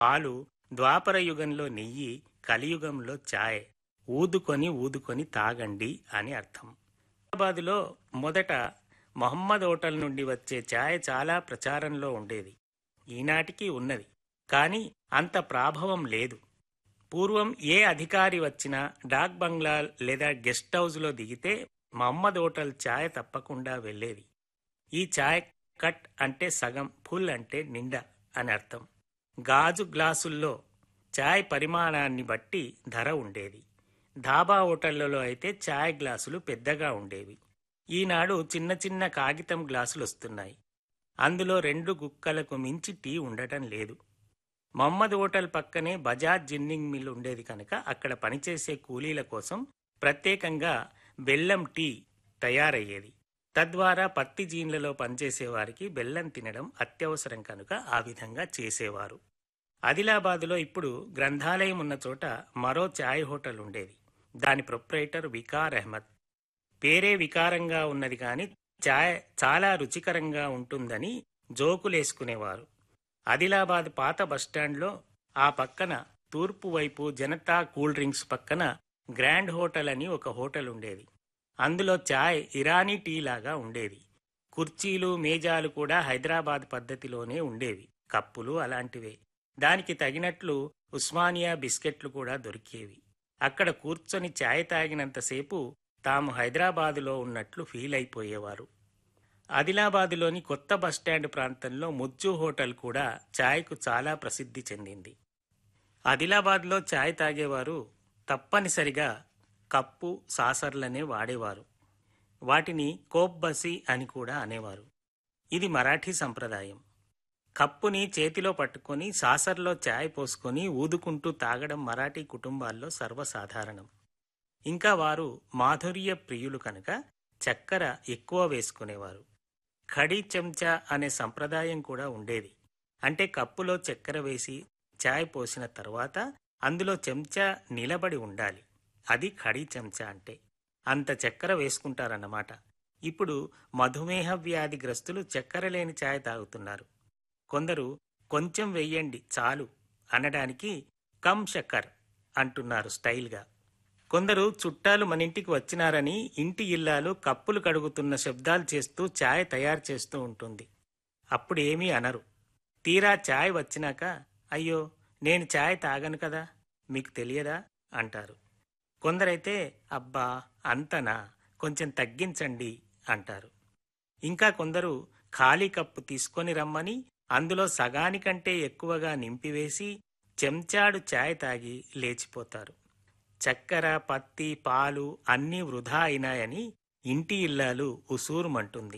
పాలు, ద్వాపర యుగంలో నెయ్యి, కలియుగంలో ఛాయ్. ఊదుకొని ఊదుకొని తాగండి అని అర్థం. హైదరాబాదులో మొదట మొహమ్మద్ హోటల్ నుండి వచ్చే ఛాయ్ చాలా ప్రచారంలో ఉండేది. ఈనాటికి ఉన్నది. కానీ అంత ప్రాభవం లేదు. పూర్వం ఏ అధికారి వచ్చినా డాక్ బంగ్లా లేదా గెస్ట్ హౌస్లో దిగితే మహమ్మద్ హోటల్ ఛాయ్ తప్పకుండా వెళ్ళేది. ఈ ఛాయ్ కట్ అంటే సగం, ఫుల్ అంటే నిండా అని అర్థం. గాజు గ్లాసుల్లో ఛాయ్ పరిమాణాన్ని బట్టి ధర ఉండేది. ధాబా హోటళ్లలో అయితే ఛాయ్ గ్లాసులు పెద్దగా ఉండేవి. ఈనాడు చిన్న చిన్న కాగితం గ్లాసులు వస్తున్నాయి. అందులో 2 గుక్కలకు మించి టీ ఉండటం లేదు. మహమ్మద్ హోటల్ పక్కనే బజాజ్ జిన్నింగ్ మిల్ ఉండేది కనుక అక్కడ పనిచేసే కూలీల కోసం ప్రత్యేకంగా బెల్లం టీ తయారయ్యేది. తద్వారా పత్తి జీన్లలో పనిచేసే వారికి బెల్లం తినడం అత్యవసరం కనుక ఆ విధంగా చేసేవారు. ఆదిలాబాదులో ఇప్పుడు గ్రంథాలయం ఉన్న చోట మరో ఛాయ్ హోటల్ ఉండేది. దాని ప్రొప్రైటర్ వికార్ అహ్మద్. పేరే వికారంగా ఉన్నది కానీ ఛాయ్ చాలా రుచికరంగా ఉంటుందని జోకులేసుకునేవారు. ఆదిలాబాద్ పాత బస్టాండ్లో ఆ పక్కన తూర్పు వైపు జనతా కూల్ డ్రింక్స్ పక్కన గ్రాండ్ హోటల్ అని ఒక హోటల్ ఉండేది. అందులో ఛాయ్ ఇరానీ టీ లాగా ఉండేది. కుర్చీలు, మేజాలు కూడా హైదరాబాద్ పద్ధతిలోనే ఉండేవి. కప్పులు అలాంటివే. దానికి తగినట్లు ఉస్మానియా బిస్కెట్లు కూడా దొరికేవి. అక్కడ కూర్చొని ఛాయ్ తాగినంతసేపు తాము హైదరాబాదులో ఉన్నట్లు ఫీల్ అయిపోయేవారు. ఆదిలాబాదులోని కొత్త బస్టాండ్ ప్రాంతంలో ముజ్జు హోటల్ కూడా ఛాయ్కు చాలా ప్రసిద్ధి చెందింది. ఆదిలాబాద్లో ఛాయ్ తాగేవారు తప్పనిసరిగా కప్పు, సాసర్లనే వాడేవారు. వాటిని కోబ్బసి అని కూడా అనేవారు. ఇది మరాఠీ సంప్రదాయం. కప్పుని చేతిలో పట్టుకొని సాసర్లో ఛాయ్ పోసుకొని ఊదుకుంటూ తాగడం మరాఠీ కుటుంబాల్లో సర్వసాధారణం. ఇంకా వారు మాధుర్య ప్రియులు కనుక చక్కెర ఎక్కువ వేసుకునేవారు. ఖడీ చెంచా అనే సంప్రదాయం కూడా ఉండేది. అంటే కప్పులో చక్కెర వేసి ఛాయ్ పోసిన తర్వాత అందులో చెంచా నిలబడి ఉండాలి. అది ఖడీ చెంచా అంటే. అంత చక్కెర వేసుకుంటారన్నమాట. ఇప్పుడు మధుమేహ వ్యాధిగ్రస్తులు చక్కెర లేని ఛాయ్ తాగుతున్నారు. కొందరు కొంచెం వెయ్యండి చాలు అనడానికి కమ్ షక్కర్ అంటున్నారు స్టైల్గా. కొందరు చుట్టాలు మన ఇంటికి వచ్చినారని ఇంటి ఇల్లాలు కప్పులు కడుగుతున్న శబ్దాలు చేస్తూ ఛాయ్ తయారు చేస్తూ ఉంటుంది. అప్పుడు ఏమీ అనరు. తీరా ఛాయ్ వచ్చినాక, అయ్యో నేను ఛాయ్ తాగను కదా, మీకు తెలియదా అంటారు. కొందరైతే అబ్బా అంతనా, కొంచెం తగ్గించండి అంటారు. ఇంకా కొందరు ఖాళీ కప్పు తీసుకొని రమ్మని అందులో సగానికంటే ఎక్కువగా నింపివేసి చెంచాడు ఛాయ్ తాగి లేచిపోతారు. చక్కెర, పత్తి, పాలు అన్నీ వృధా అయినాయని ఇంటి ఇల్లాలు ఉసూరుమంటుంది.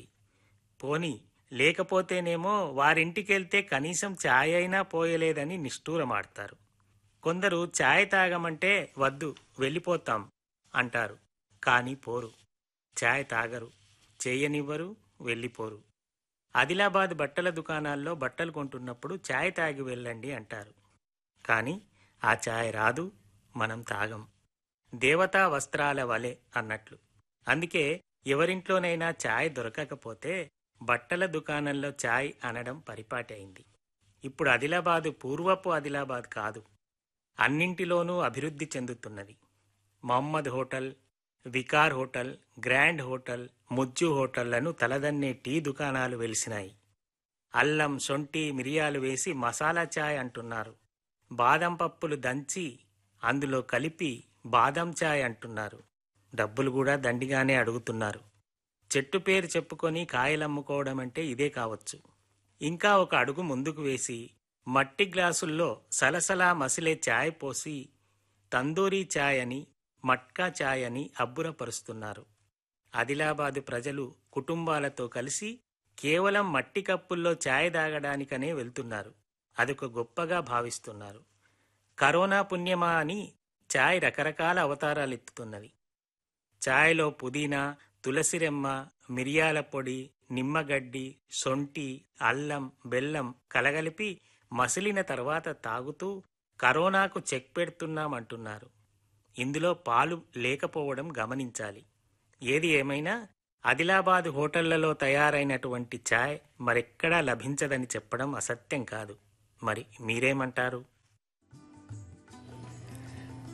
పోని లేకపోతేనేమో వారింటికెళ్తే కనీసం ఛాయ్ అయినా పోయలేదని నిష్ఠూరమాడతారు. కొందరు ఛాయ్ తాగమంటే వద్దు వెళ్ళిపోతాం అంటారు. కానీ పోరు, ఛాయ్ తాగరు, చేయనివ్వరు, వెళ్ళిపోరు. ఆదిలాబాద్ బట్టల దుకాణాల్లో బట్టలు కొంటున్నప్పుడు ఛాయ్ తాగి వెళ్ళండి అంటారు. కానీ ఆ ఛాయ్ రాదు, మనం తాగం. దేవతా వస్త్రాల వలె అన్నట్లు. అందుకే ఎవరింట్లోనైనా ఛాయ్ దొరకకపోతే బట్టల దుకాణంలో ఛాయ్ అనడం పరిపాటి అయింది. ఇప్పుడు ఆదిలాబాదు పూర్వపు ఆదిలాబాద్ కాదు. అన్నింటిలోనూ అభివృద్ధి చెందుతున్నది. Mohammed hotel, vicar hotel, grand hotel, Mujju హోటళ్లను తలదన్నే tea దుకాణాలు వెలిసినాయి. అల్లం, శొంఠి, మిరియాలు వేసి మసాలా ఛాయ్ అంటున్నారు. బాదం పప్పులు దంచి అందులో కలిపి బాదం ఛాయ్ అంటున్నారు. డబ్బులు కూడా దండిగానే అడుగుతున్నారు. చెట్టు పేరు చెప్పుకొని కాయలమ్ముకోవడం అంటే ఇదే కావచ్చు. ఇంకా ఒక అడుగు ముందుకు వేసి మట్టి గ్లాసుల్లో సలసలా మసిలే ఛాయ్ పోసి తందూరీ ఛాయ్ అని, మట్కా ఛాయ్ అని అబ్బురపరుస్తున్నారు. ఆదిలాబాదు ప్రజలు కుటుంబాలతో కలిసి కేవలం మట్టి కప్పుల్లో ఛాయ్ తాగడానికనే వెళ్తున్నారు. అదొక గొప్పగా భావిస్తున్నారు. కరోనా పుణ్యమా అని ఛాయ్ రకరకాల అవతారాలు ఎత్తుతున్నది. ఛాయ్లో పుదీనా, తులసిరెమ్మ, మిరియాల పొడి, నిమ్మగడ్డి, శొంఠి, అల్లం, బెల్లం కలగలిపి మసిలిన తర్వాత తాగుతూ కరోనాకు చెక్ పెడుతున్నామంటున్నారు. ఇందులో పాలు లేకపోవడం గమనించాలి. ఏది ఏమైనా ఆదిలాబాద్ హోటళ్లలో తయారైనటువంటి ఛాయ్ మరెక్కడా లభించదని చెప్పడం అసత్యం కాదు. మరి మీరేమంటారు?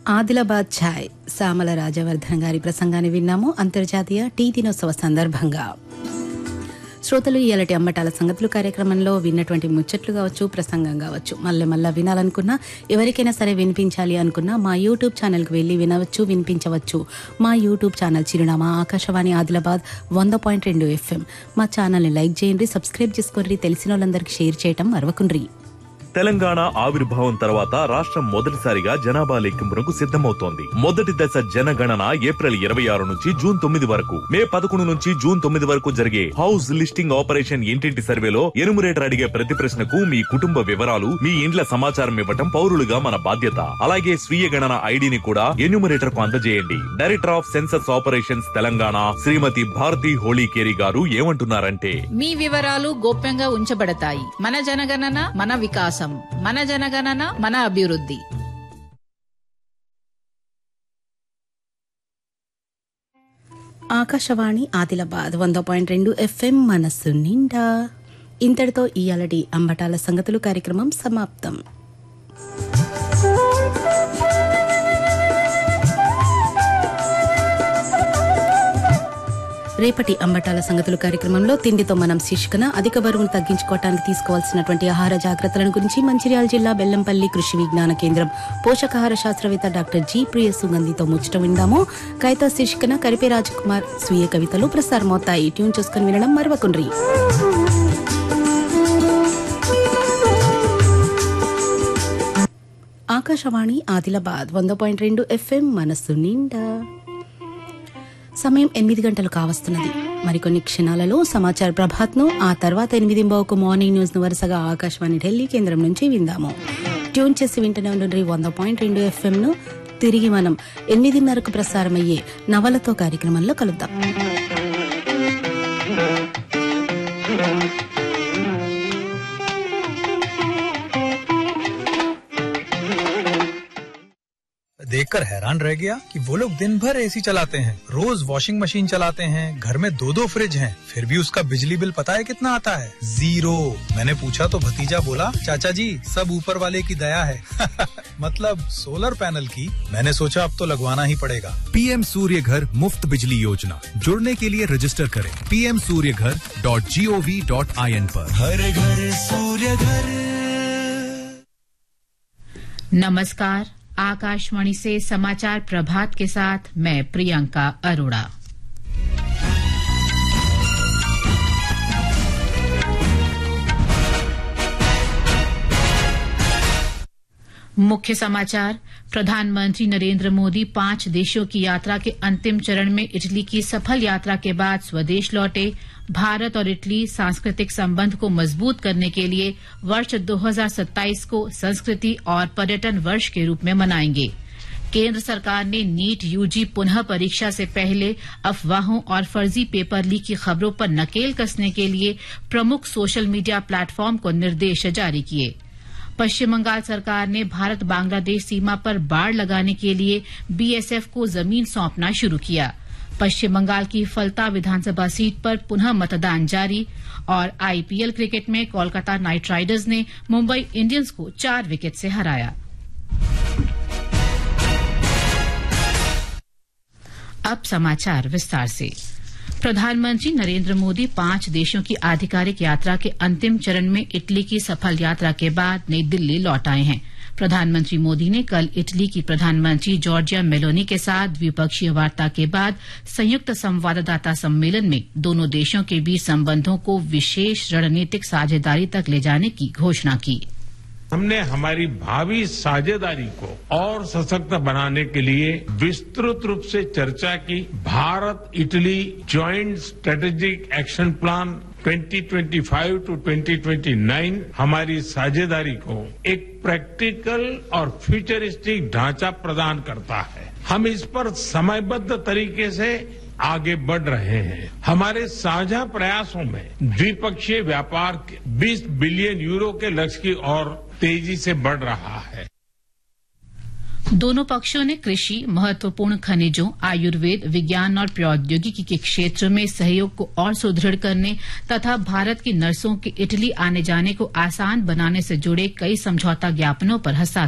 ఆదిలాబాద్ ఛాయ్ సామల రాజవర్ధన్ గారి ప్రసంగాన్ని విన్నాము. అంతర్జాతీయ టీ దినోత్సవ సందర్భంగా శ్రోతలు ఇయాలటి అమ్మటాల సంగతులు కార్యక్రమంలో విన్నటువంటి ముచ్చట్లు కావచ్చు, ప్రసంగం కావచ్చు, మళ్ళా వినాలనుకున్నా, ఎవరికైనా సరే వినిపించాలి అనుకున్నా మా యూట్యూబ్ ఛానల్కి వెళ్ళి వినవచ్చు, వినిపించవచ్చు. మా యూట్యూబ్ ఛానల్ చిరునామా ఆకాశవాణి ఆదిలాబాద్ 100.2 FM. మా ఛానల్ని లైక్ చేయండి, సబ్స్క్రైబ్ చేసుకోండి, తెలిసిన వాళ్ళందరికీ షేర్ చేయటం మరవకుండ్రి. తెలంగాణ ఆవిర్భావం తర్వాత రాష్ట్రం మొదటిసారిగా జనాభా లెక్కింపునకు సిద్ధమవుతోంది. మొదటి దశ జనగణన ఏప్రిల్ 26 నుంచి జూన్ 9 వరకు, మే 11 నుంచి జూన్ 9 వరకు జరిగే హౌస్ లిస్టింగ్ ఆపరేషన్ ఇంటింటి సర్వేలో ఎనుమరేటర్ అడిగే ప్రతి ప్రశ్నకు మీ కుటుంబ వివరాలు, మీ ఇండ్ల సమాచారం ఇవ్వటం పౌరులుగా మన బాధ్యత. అలాగే స్వీయ గణన ఐడిని కూడా ఎన్యూమరేటర్ కు అందజేయండి. Director of census operations Telangana శ్రీమతి భారతి హోళీకేరి గారు ఏమంటున్నారంటే, మీ వివరాలు గోప్యంగా ఉంచబడతాయి. మన జనగణన మన వికాసం, మన జనగణన మన అభివృద్ధి. ఆకాశవాణి ఆదిలాబాద్ 100.2 FM మనస్సు నిండా. ఇంతటితో ఇయాలటి అంబటాల సంగతులు కార్యక్రమం సమాప్తం. రేపటి అంబటాల సంగతులు కార్యక్రమంలో తిండితో మనం శీర్షికన అధిక బరువును తగ్గించుకోవడానికి తీసుకోవాల్సినటువంటి ఆహార జాగ్రత్తలను గురించి మంచిర్యాల జిల్లా బెల్లంపల్లి కృషి విజ్ఞాన కేంద్రం పోషకాహార శాస్త్రవేత్త డాక్టర్ జి ప్రియ సుగంధితో ముచ్చట విందాము. కైతా శీర్షికన కరిపే రాజకుమార్ స్వీయ కవితలు ప్రసారమవుతాయి. ట్యూన్ చేసుకుని వినడం మరవకుండ్రి. ఆకాశవాణి ఆదిలాబాద్ 100.2 FM మనస్సు నిండా. సమయం 8 గంటలు కావస్తున్నది. మరికొన్ని క్షణాలలో సమాచార ప్రభాత్ను, ఆ తర్వాత 8:15కు మార్నింగ్ న్యూస్ ను వరుసగా ఆకాశవాణి ఢిల్లీ కేంద్రం నుంచి విందాము. ట్యూన్ చేసి వింటూనే ఉండండి 100.2 FM ను. తిరిగి మనం 8:30కు ప్రసారమయ్యే నవలతో కార్యక్రమంలో కలుద్దాం. देखकर हैरान रह गया कि वो लोग दिन भर एसी चलाते हैं, रोज वॉशिंग मशीन चलाते हैं, घर में 2-2 फ्रिज हैं, फिर भी उसका बिजली बिल पता है कितना आता है? 0। मैंने पूछा तो भतीजा बोला, चाचा जी सब ऊपर वाले की दया है। मतलब सोलर पैनल की। मैंने सोचा अब तो लगवाना ही पड़ेगा। पीएम सूर्य घर मुफ्त बिजली योजना, जुड़ने के लिए रजिस्टर करें pmsuryaghar.gov.in पर। हर घर सूर्य घर। नमस्कार, आकाशवाणी से समाचार प्रभात के साथ मैं प्रियंका अरोड़ा। मुख्य समाचार। प्रधानमंत्री नरेंद्र मोदी 5 देशों की यात्रा के अंतिम चरण में इटली की सफल यात्रा के बाद स्वदेश लौटे। भारत और इटली सांस्कृतिक संबंध को मजबूत करने के लिए वर्ष 2027 को संस्कृति और पर्यटन वर्ष के रूप में मनाएंगे। केंद्र सरकार ने नीट यूजी पुनः परीक्षा से पहले अफवाहों और फर्जी पेपर लीक की खबरों पर नकेल कसने के लिए प्रमुख सोशल मीडिया प्लेटफॉर्म को निर्देश जारी किए। पश्चिम बंगाल सरकार ने भारत बांग्लादेश सीमा पर बाड़ लगाने के लिए बीएसएफ को जमीन सौंपना शुरू किया। पश्चिम बंगाल की फलता विधानसभा सीट पर पुनः मतदान जारी। और आईपीएल क्रिकेट में कोलकाता नाइट राइडर्स ने मुंबई इंडियंस को 4 विकेट से हराया। अब समाचार विस्तार से। प्रधानमंत्री नरेंद्र मोदी 5 देशों की आधिकारिक यात्रा के अंतिम चरण में इटली की सफल यात्रा के बाद नई दिल्ली लौट आए हैं। प्रधानमंत्री मोदी ने कल इटली की प्रधानमंत्री जॉर्जिया मेलोनी के साथ द्विपक्षीय वार्ता के बाद संयुक्त संवाददाता सम्मेलन में दोनों देशों के बीच संबंधों को विशेष रणनीतिक साझेदारी तक ले जाने की घोषणा की। हमने हमारी भावी साझेदारी को और सशक्त बनाने के लिए विस्तृत रूप से चर्चा की। Bharat Italy joint strategic action plan 2025 to 2029 हमारी साझेदारी को एक प्रैक्टिकल और फ्यूचरिस्टिक ढांचा प्रदान करता है। हम इस पर समयबद्ध तरीके से आगे बढ़ रहे हैं। हमारे साझा प्रयासों में द्विपक्षीय व्यापार 20 बिलियन यूरो के लक्ष्य की ओर तेजी से बढ़ रहा है। दोनों पक्षों ने कृषि, महत्वपूर्ण खनिजों, आयुर्वेद, विज्ञान और प्रौद्योगिकी के क्षेत्र में सहयोग को और सुदृढ़ करने तथा भारत की नर्सों के इटली आने जाने को आसान बनाने से जुड़े कई समझौता ज्ञापनों पर हस्ताक्षर